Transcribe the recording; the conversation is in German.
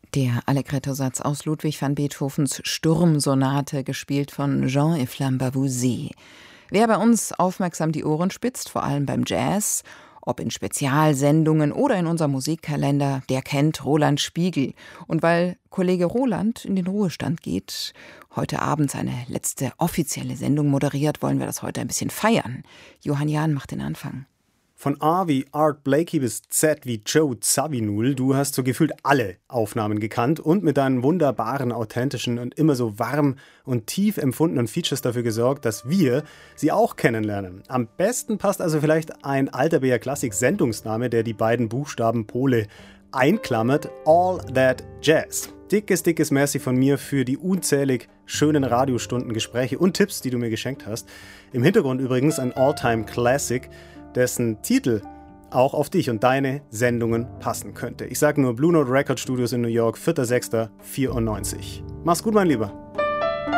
Der Allegretto-Satz aus Ludwig van Beethovens Sturmsonate, gespielt von Jean-Efflam Bavouzet. Wer bei uns aufmerksam die Ohren spitzt, vor allem beim Jazz, ob in Spezialsendungen oder in unserem Musikkalender, der kennt Roland Spiegel. Und weil Kollege Roland in den Ruhestand geht, heute Abend seine letzte offizielle Sendung moderiert, wollen wir das heute ein bisschen feiern. Johann Jahn macht den Anfang. Von A wie Art Blakey bis Z wie Joe Zawinul, du hast so gefühlt alle Aufnahmen gekannt und mit deinen wunderbaren, authentischen und immer so warm und tief empfundenen Features dafür gesorgt, dass wir sie auch kennenlernen. Am besten passt also vielleicht ein alter BR-Klassik-Sendungsname, der die beiden Buchstaben Pole einklammert: All That Jazz. Dickes Merci von mir für die unzählig schönen Radiostunden, Gespräche und Tipps, die du mir geschenkt hast. Im Hintergrund übrigens ein All-Time-Classic, dessen Titel auch auf dich und deine Sendungen passen könnte. Ich sage nur Blue Note Record Studios in New York, 4.6.94. Mach's gut, mein Lieber.